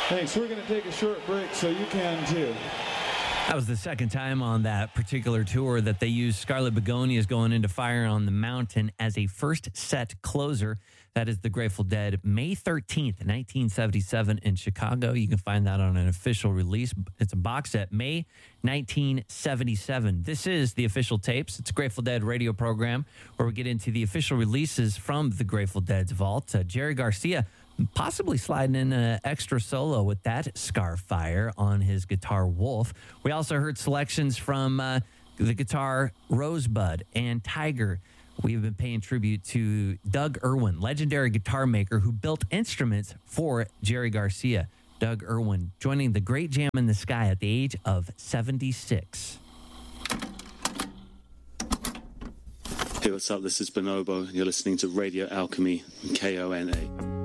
Thanks. We're going to take a short break so you can too. That was the second time on that particular tour that they used Scarlet Begonias going into Fire on the Mountain as a first set closer. That is the Grateful Dead, May 13th, 1977 in Chicago. You can find that on an official release. It's a box set, May 1977. This is the Official Tapes. It's a Grateful Dead radio program where we get into the official releases from the Grateful Dead's vault. Jerry Garcia possibly sliding in an extra solo with that Scarfire on his guitar Wolf. We also heard selections from the guitar Rosebud and Tiger. We've been paying tribute to Doug Irwin, legendary guitar maker who built instruments for Jerry Garcia. Doug Irwin joining the Great Jam in the Sky at the age of 76. Hey, what's up? This is Bonobo. You're listening to Radio Alchemy, KONA.